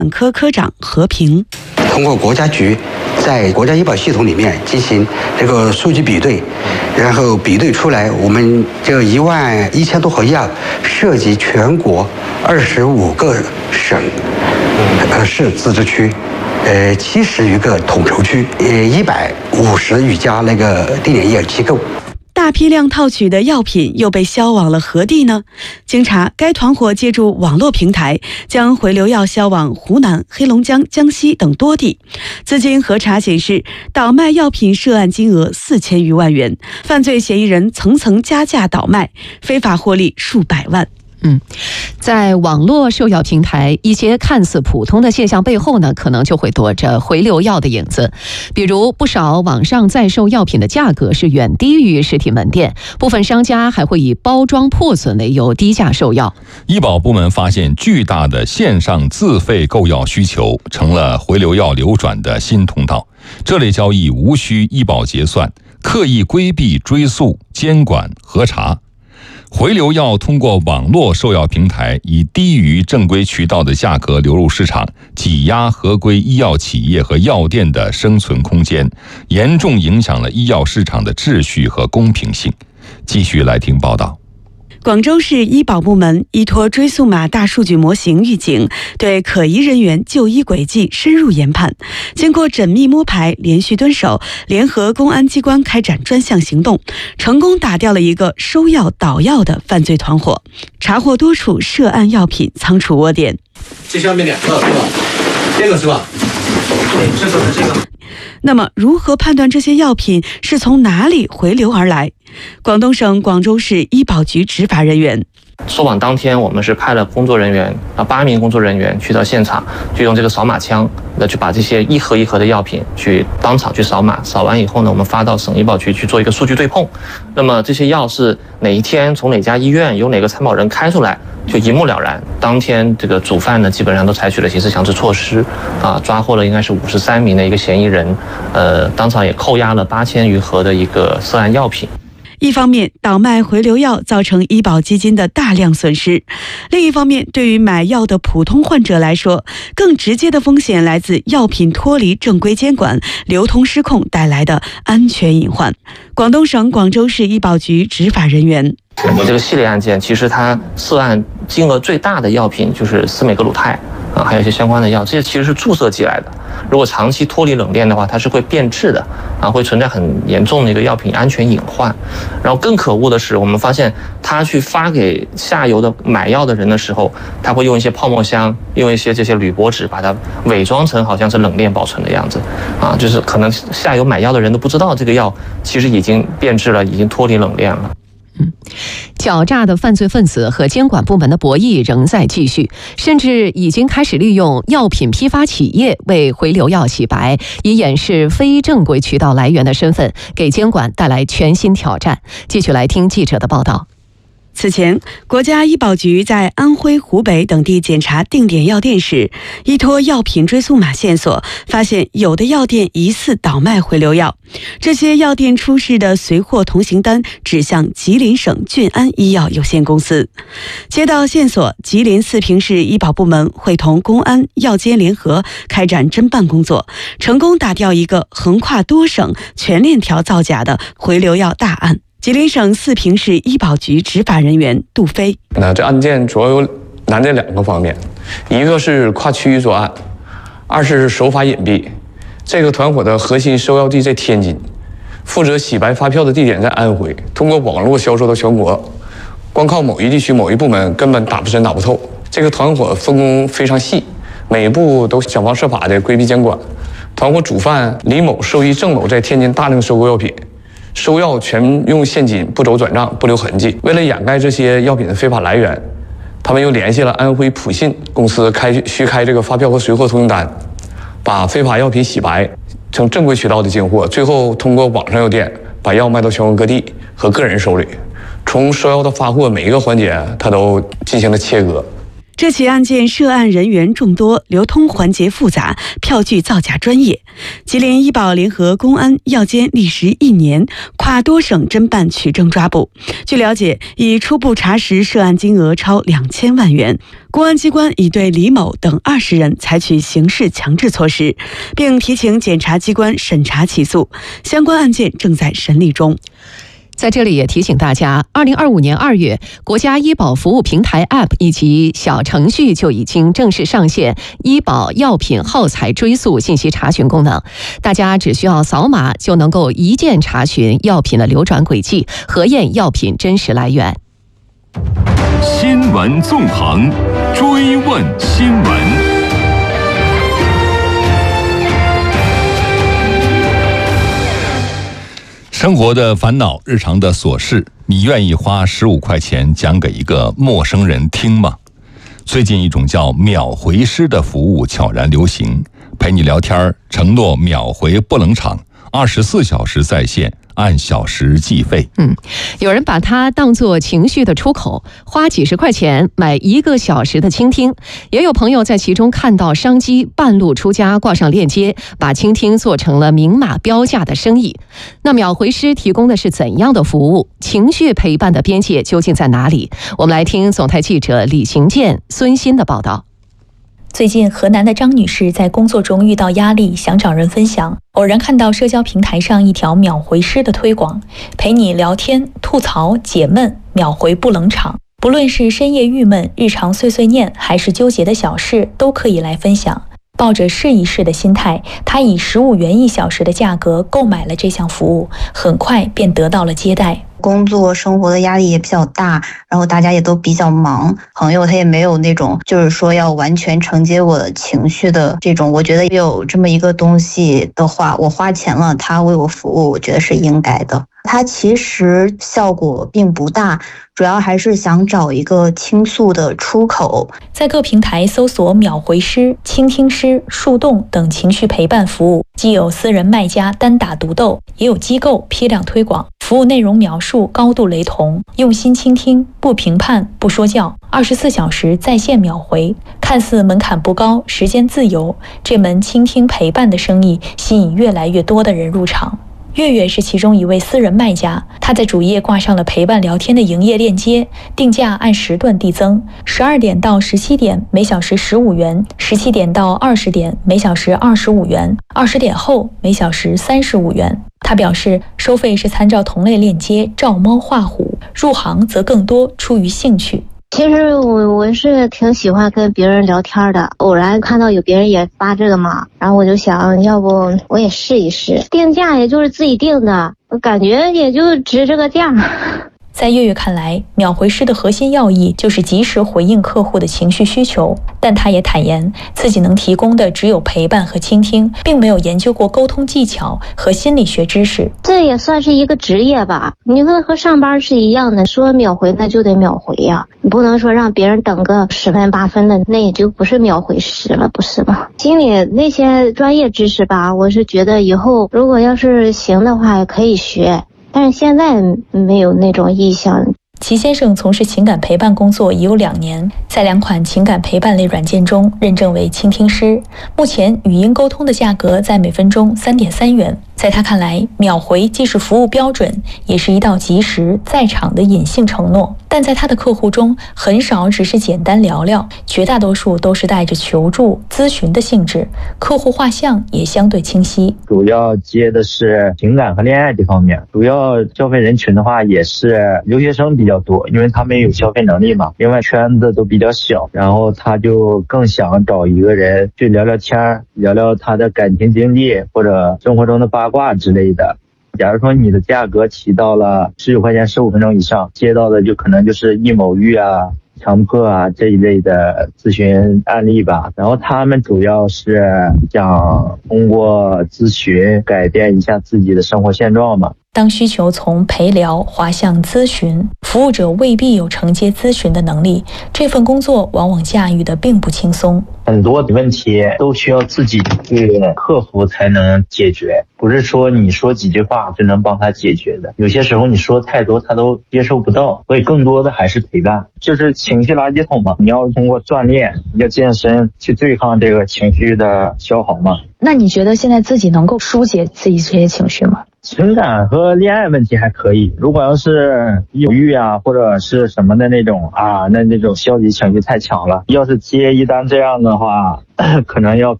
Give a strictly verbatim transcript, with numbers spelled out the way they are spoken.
科科长何平。 通过国家局在国家医保系统里面进行这个数据比对，然后比对出来，我们这一万一千多盒药涉及全国二十五个省、呃市自治区，呃七十余个统筹区，呃一百五十余家那个定点医疗机构。 大批量套取的药品又被销往了何地呢？经查，该团伙借助网络平台将回流药销往湖南、黑龙江、江西等多地。资金核查显示，倒卖药品涉案金额四千余万元，犯罪嫌疑人层层加价倒卖，非法获利数百万。 嗯，在网络售药平台，一些看似普通的现象背后呢，可能就会躲着回流药的影子。比如，不少网上在售药品的价格是远低于实体门店，部分商家还会以包装破损为由低价售药。 医保部门发现，巨大的线上自费购药需求成了回流药流转的新通道。这类交易无需医保结算，刻意规避追溯、监管、核查。回流药通过网络售药平台以低于正规渠道的价格流入市场，挤压合规医药企业和药店的生存空间，严重影响了医药市场的秩序和公平性。继续来听报道。 广州市医保部门依托追溯码大数据模型预警，对可疑人员就医轨迹深入研判。经过缜密摸排、连续蹲守，联合公安机关开展专项行动，成功打掉了一个收药倒药的犯罪团伙，查获多处涉案药品仓储窝点。 这下面两个是吧？这个是吧？对，这个和这个。 那么，如何判断这些药品是从哪里回流而来？广东省广州市医保局执法人员。 收网当天，我们是派了工作人员啊，八名工作人员去到现场，就用这个扫码枪，那去把这些一盒一盒的药品去当场去扫码，扫完以后呢，我们发到省医保局去做一个数据对碰。那么这些药是哪一天从哪家医院由哪个参保人开出来，就一目了然。当天这个主犯呢，基本上都采取了刑事强制措施，啊，抓获了应该是五十三名的一个嫌疑人，呃，当场也扣押了八千余盒的一个涉案药品。 一方面，倒卖回流药造成医保基金的大量损失；另一方面，对于买药的普通患者来说，更直接的风险来自药品脱离正规监管、流通失控带来的安全隐患。广东省广州市医保局执法人员。 这个系列案件，其实它涉案金额最大的药品就是司美格鲁肽啊，还有一些相关的药，这些其实是注射进来的。如果长期脱离冷链的话，它是会变质的啊，会存在很严重的一个药品安全隐患。然后更可恶的是，我们发现他去发给下游的买药的人的时候，他会用一些泡沫箱，用一些这些铝箔纸，把它伪装成好像是冷链保存的样子啊，就是可能下游买药的人都不知道这个药其实已经变质了，已经脱离冷链了。 嗯，狡诈的犯罪分子和监管部门的博弈仍在继续，甚至已经开始利用药品批发企业为回流药洗白，以掩饰非正规渠道来源的身份，给监管带来全新挑战。继续来听记者的报道。 此前，国家医保局在安徽、湖北等地检查定点药店时，依托药品追溯码线索，发现有的药店疑似倒卖回流药。这些药店出示的随货同行单指向吉林省俊安医药有限公司。接到线索，吉林四平市医保部门会同公安、药监联合开展侦办工作，成功打掉一个横跨多省、全链条造假的回流药大案。吉林省四平市医保局执法人员杜飞。 那这案件主要有难在两个方面，一个是跨区域作案，二是手法隐蔽。这个团伙的核心收药地在天津，负责洗白发票的地点在安徽，通过网络销售到全国，光靠某一地区某一部门根本打不深打不透。这个团伙分工非常细，每一步都想方设法的规避监管。团伙主犯李某受益郑某在天津大量收购药品，收药全用现金，不走转账，不留痕迹。为了掩盖这些药品的非法来源，他们又联系了安徽普信公司开虚开这个发票和随货通行单，把非法药品洗白成正规渠道的进货，最后通过网上药店把药卖到全国各地和个人手里。从收药到发货每一个环节，他都进行了切割。 这起案件涉案人员众多，流通环节复杂，票据造假专业。吉林医保联合公安药监历时一年，跨多省侦办取证抓捕。据了解，已初步查实涉案金额超两千万元。公安机关已对李某等二十人采取刑事强制措施，并提请检察机关审查起诉。相关案件正在审理中。 在这里也提醒大家，二零二五年二月，国家医保服务平台 App 以及小程序就已经正式上线医保药品耗材追溯信息查询功能，大家只需要扫码就能够一键查询药品的流转轨迹，核验药品真实来源。 新闻纵横，追问新闻。 生活的烦恼，日常的琐事，你愿意花十五块钱讲给一个陌生人听吗？最近一种叫秒回师的服务悄然流行，陪你聊天，承诺秒回不冷场，二十四小时在线，按小时计费。 嗯，有人把它当作情绪的出口，花几十块钱买一个小时的倾听。也有朋友在其中看到商机，半路出家挂上链接，把倾听做成了明码标价的生意。那秒回师提供的是怎样的服务？情绪陪伴的边界究竟在哪里？我们来听总台记者李行健、孙鑫的报道。 最近，河南的张女士在工作中遇到压力，想找人分享，偶然看到社交平台上一条秒回师的推广，陪你聊天、吐槽、解闷，秒回不冷场。不论是深夜郁闷、日常碎碎念，还是纠结的小事，都可以来分享。抱着试一试的心态，她以十五元一小时的价格购买了这项服务，很快便得到了接待。 工作生活的压力也比较大，然后大家也都比较忙，朋友他也没有那种就是说要完全承接我的情绪的这种，我觉得有这么一个东西的话，我花钱了，他为我服务，我觉得是应该的。它其实效果并不大，主要还是想找一个倾诉的出口。 在各平台搜索秒回师、倾听师、树洞等情绪陪伴服务，既有私人卖家单打独斗，也有机构批量推广。服务内容描述高度雷同，用心倾听，不评判，不说教，二十四小时在线秒回。看似门槛不高，时间自由，这门倾听陪伴的生意吸引越来越多的人入场。月月是其中一位私人卖家，他在主页挂上了陪伴聊天的营业链接，定价按时段递增，十二点到十七点每小时十五元，十七点到二十点每小时二十五元，二十点后每小时三十五元。他表示，收费是参照同类链接照猫画虎，入行则更多出于兴趣。 其实我我是挺喜欢跟别人聊天的，偶然看到有别人也发这个嘛，然后我就想要不我也试一试。定价也就是自己定的，我感觉也就值这个价。 在月月看来，秒回师的核心要义就是及时回应客户的情绪需求，但他也坦言自己能提供的只有陪伴和倾听，并没有研究过沟通技巧和心理学知识。 这也算是一个职业吧，你跟和上班是一样的，说秒回那就得秒回呀、啊，你不能说让别人等个十分八分的，那也就不是秒回师了，不是吗？心里那些专业知识吧，我是觉得以后如果要是行的话可以学，但是现在没有那种意向。 齐先生从事情感陪伴工作已有两年，在两款情感陪伴类软件中认证为倾听师。目前语音沟通的价格在每分钟 三点三元。在他看来，秒回既是服务标准，也是一道及时在场的隐性承诺。但在他的客户中，很少只是简单聊聊，绝大多数都是带着求助、咨询的性质，客户画像也相对清晰。 主要接的是情感和恋爱这方面，主要消费人群的话也是留学生比较多，因为他们有消费能力嘛，另外圈子都比较小，然后他就更想找一个人去聊聊天，聊聊他的感情经历或者生活中的八卦之类的。假如说你的价格起到了十九块钱十五分钟以上，接到的就可能就是易某育啊、强迫啊这一类的咨询案例吧。然后他们主要是想通过咨询改变一下自己的生活现状嘛。 当需求从陪聊滑向咨询，服务者未必有承接咨询的能力，这份工作往往驾驭的并不轻松。 很多的问题都需要自己去克服才能解决， 不是说你说几句话就能帮他解决的，有些时候你说太多他都接受不到，所以更多的还是陪伴，就是情绪垃圾桶嘛。你要通过锻炼，要健身去对抗这个情绪的消耗嘛。 那你觉得现在自己能够疏解自己这些情绪吗？ 情感和恋爱问题还可以，如果要是犹豫啊或者是什么的那种啊，那那种消极情绪太强了，要是接一旦这样的话可能要